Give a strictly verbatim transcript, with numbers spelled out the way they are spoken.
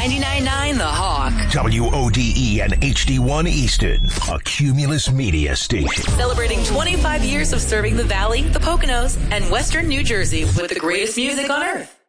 ninety-nine point nine The Hawk. W O D E and H D one Easton, a Cumulus media station. Celebrating twenty-five years of serving the Valley, the Poconos, and Western New Jersey with the greatest music on earth.